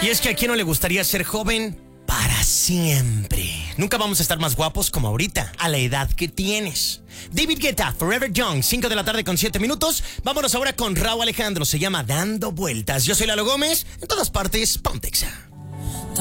Y es que a quién no le gustaría ser joven para siempre. Nunca vamos a estar más guapos como ahorita, a la edad que tienes. David Guetta, Forever Young, 5 de la tarde con 7 minutos. Vámonos ahora con Rauw Alejandro, se llama Dando Vueltas. Yo soy Lalo Gómez, en todas partes, Pontexa.